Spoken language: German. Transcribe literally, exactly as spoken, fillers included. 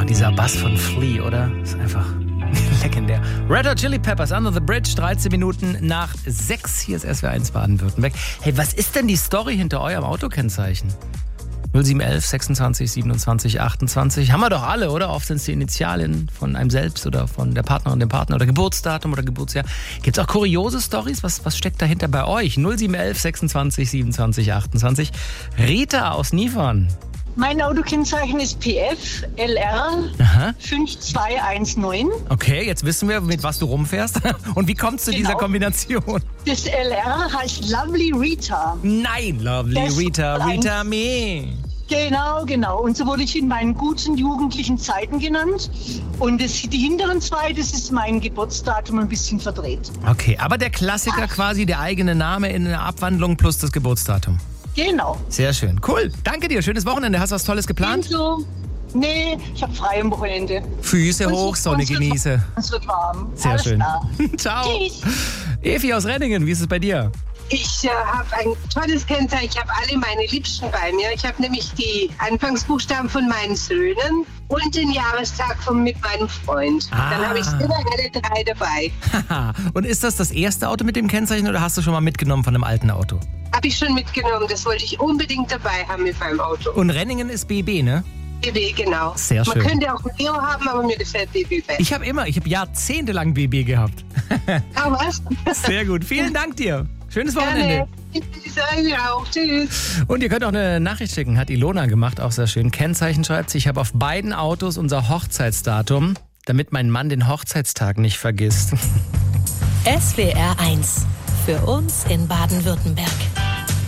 dieser Bass von Flea, oder? Ist einfach legendär. Red Hot Chili Peppers, Under the Bridge, dreizehn Minuten nach sechs. Hier ist S W R eins Baden-Württemberg. Hey, was ist denn die Story hinter eurem Autokennzeichen? null sieben eins eins sechsundzwanzig siebenundzwanzig achtundzwanzig. Haben wir doch alle, oder? Oft sind es die Initialien von einem selbst oder von der Partnerin, dem Partner oder Geburtsdatum oder Geburtsjahr. Gibt es auch kuriose Stories? Was, was steckt dahinter bei euch? null sieben eins eins sechsundzwanzig siebenundzwanzig achtundzwanzig. Rita aus Niefern. Mein Autokennzeichen ist P F L R fünf zwei eins neun. Okay, jetzt wissen wir, mit was du rumfährst. Und wie kommst du zu Genau. dieser Kombination? Das L R heißt Lovely Rita. Nein, Lovely Das Rita, ist ein- Rita me. Genau, genau. Und so wurde ich in meinen guten jugendlichen Zeiten genannt. Und das, die hinteren zwei, das ist mein Geburtsdatum ein bisschen verdreht. Okay, aber der Klassiker quasi, der eigene Name in einer Abwandlung plus das Geburtsdatum. Genau. Sehr schön. Cool. Danke dir. Schönes Wochenende. Hast du was Tolles geplant? So. Nee, ich habe frei am Wochenende. Füße Und hoch, es- Sonne es wird- genieße. Es wird warm. Sehr Alles schön. Klar. Ciao. Tschüss. Evi aus Renningen, wie ist es bei dir? Ich äh, habe ein tolles Kennzeichen. Ich habe alle meine Liebsten bei mir. Ich habe nämlich die Anfangsbuchstaben von meinen Söhnen und den Jahrestag von mit meinem Freund. Ah. Dann habe ich immer alle drei dabei. Haha. Und ist das das erste Auto mit dem Kennzeichen oder hast du schon mal mitgenommen von einem alten Auto? Habe ich schon mitgenommen. Das wollte ich unbedingt dabei haben mit meinem Auto. Und Renningen ist B B, ne? B B, genau. Sehr schön. Man könnte auch Leo haben, aber mir gefällt B B besser. Ich habe immer, ich habe jahrzehntelang B B gehabt. Ah, was? Sehr gut. Vielen Dank dir. Schönes Wochenende. Gerne. Ich sage auch. Tschüss. Und ihr könnt auch eine Nachricht schicken, hat Ilona gemacht, auch sehr schön. Kennzeichen schreibt sie, ich habe auf beiden Autos unser Hochzeitsdatum, damit mein Mann den Hochzeitstag nicht vergisst. S W R eins. Für uns in Baden-Württemberg.